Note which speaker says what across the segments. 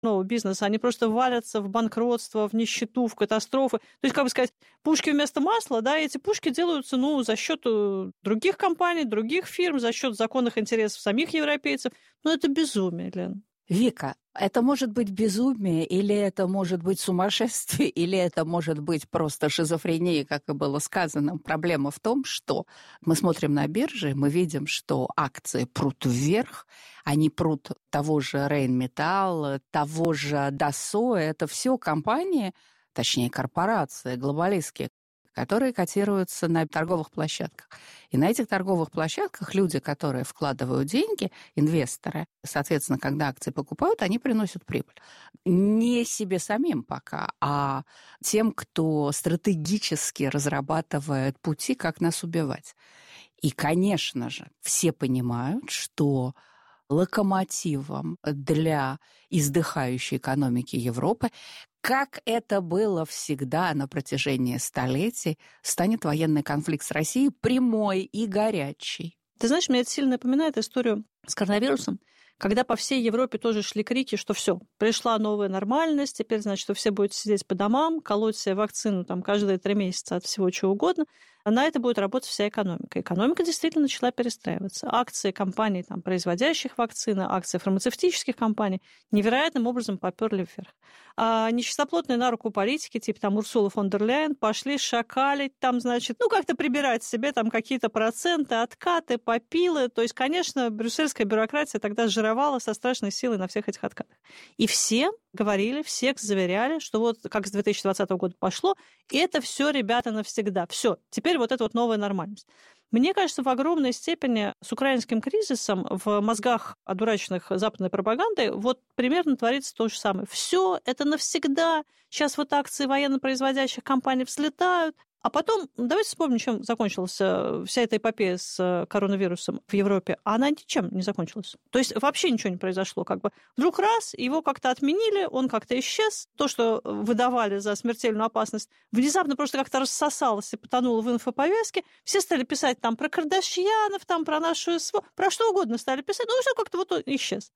Speaker 1: нового бизнеса, они просто валятся в банкротство, в нищету, в катастрофы. То есть, как бы сказать, пушки вместо масла, да, и эти пушки делаются, за счет других компаний, других фирм, за счет законных интересов самих европейцев. Это безумие, Лен.
Speaker 2: Вика, это может быть безумие, или это может быть сумасшествие, или это может быть просто шизофрения, как и было сказано. Проблема в том, что мы смотрим на бирже, мы видим, что акции прут вверх, они прут того же Rheinmetall, того же Dassault. Это все компании, точнее корпорации глобалистские, которые котируются на торговых площадках. И на этих торговых площадках люди, которые вкладывают деньги, инвесторы, соответственно, когда акции покупают, они приносят прибыль. Не себе самим пока, а тем, кто стратегически разрабатывает пути, как нас убивать. И, конечно же, все понимают, что локомотивом для издыхающей экономики Европы, как это было всегда на протяжении столетий, станет военный конфликт с Россией прямой и горячий.
Speaker 1: Ты знаешь, мне это сильно напоминает историю с коронавирусом, когда по всей Европе тоже шли крики, что все, пришла новая нормальность, теперь, значит, вы все будете сидеть по домам, колоть себе вакцину каждые 3 месяца от всего чего угодно. На это будет работать вся экономика. Экономика действительно начала перестраиваться. Акции компаний, производящих вакцины, акции фармацевтических компаний невероятным образом поперли вверх. А нечистоплотные на руку политики, типа Урсулы фон дер Ляйен, пошли шакалить, как-то прибирать себе какие-то проценты, откаты, попилы. То есть, конечно, брюссельская бюрократия тогда жировала со страшной силой на всех этих откатах. И все говорили, всех заверяли, что как с 2020 года пошло, и это все, ребята, навсегда. Все, теперь это новая нормальность. Мне кажется, в огромной степени с украинским кризисом в мозгах одураченных западной пропагандой примерно творится то же самое. Все это навсегда. Сейчас акции военно-производящих компаний взлетают. А потом, давайте вспомним, чем закончилась вся эта эпопея с коронавирусом в Европе. А она ничем не закончилась. То есть вообще ничего не произошло. Вдруг раз, его как-то отменили, он как-то исчез. То, что выдавали за смертельную опасность, внезапно просто как-то рассосалось и потонуло в инфоповестке. Все стали писать про Кардашьянов, про нашу СВО, про что угодно стали писать. Все как-то исчез.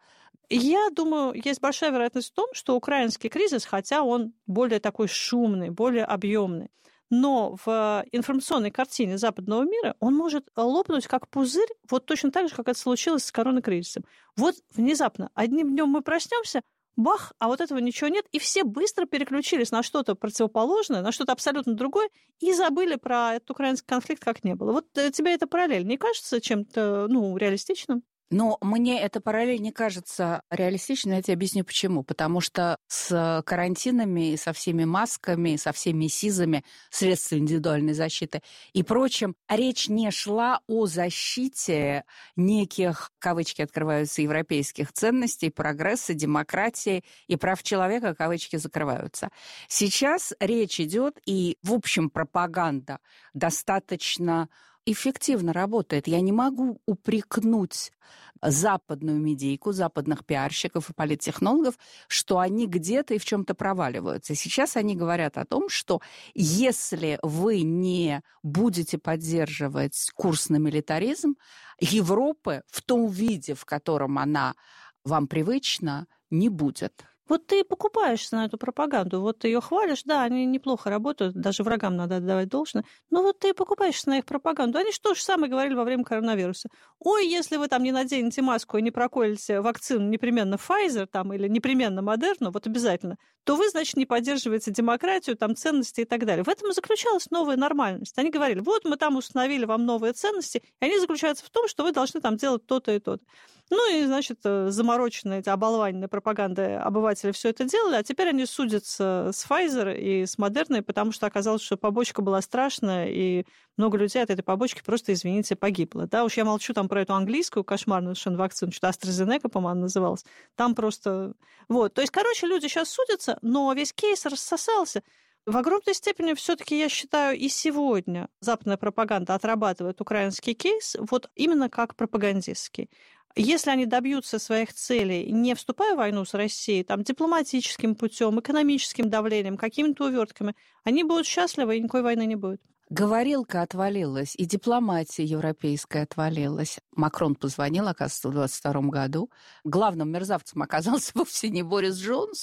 Speaker 1: Я думаю, есть большая вероятность в том, что украинский кризис, хотя он более такой шумный, более объемный, но в информационной картине западного мира он может лопнуть как пузырь, точно так же, как это случилось с коронакризисом. Внезапно, одним днем мы проснемся, бах, а этого ничего нет, и все быстро переключились на что-то противоположное, на что-то абсолютно другое, и забыли про этот украинский конфликт, как не было. Тебе эта параллель не кажется чем-то, реалистичным?
Speaker 2: Но мне эта параллель не кажется реалистичной, я тебе объясню почему. Потому что с карантинами, со всеми масками, со всеми СИЗами, средствами индивидуальной защиты и прочим, речь не шла о защите неких, кавычки открываются, европейских ценностей, прогресса, демократии и прав человека, кавычки закрываются. Сейчас речь идет, и, в общем, пропаганда достаточно эффективно работает. Я не могу упрекнуть западную медийку, западных пиарщиков и политтехнологов, что они где-то и в чем-то проваливаются. Сейчас они говорят о том, что если вы не будете поддерживать курс на милитаризм, Европы в том виде, в котором она вам привычна, не будет.
Speaker 1: Ты покупаешься на эту пропаганду, ты ее хвалишь, да, они неплохо работают, даже врагам надо отдавать должное, но ты покупаешься на их пропаганду. Они же то же самое говорили во время коронавируса. Ой, если вы не наденете маску и не проколите вакцину непременно Pfizer или непременно Moderna, обязательно, то вы, значит, не поддерживаете демократию, ценности и так далее. В этом и заключалась новая нормальность. Они говорили, мы установили вам новые ценности, и они заключаются в том, что вы должны делать то-то и то-то. И, значит, замороченные эти оболваненные пропаганды обыватели все это делали, а теперь они судятся с Pfizer и с Moderna, потому что оказалось, что побочка была страшная, и много людей от этой побочки просто, извините, погибло. Да, уж я молчу про эту английскую кошмарную совершенно вакцину, что AstraZeneca, по-моему, называлась. Там просто... То есть, люди сейчас судятся, но весь кейс рассосался. В огромной степени все-таки, я считаю, и сегодня западная пропаганда отрабатывает украинский кейс именно как пропагандистский. Если они добьются своих целей, не вступая в войну с Россией, дипломатическим путем, экономическим давлением, какими-то увертками, они будут счастливы, и никакой войны не будет.
Speaker 2: Говорилка отвалилась, и дипломатия европейская отвалилась. Макрон позвонил, оказывается, в 2022 году. Главным мерзавцем оказался вовсе не Борис Джонсон,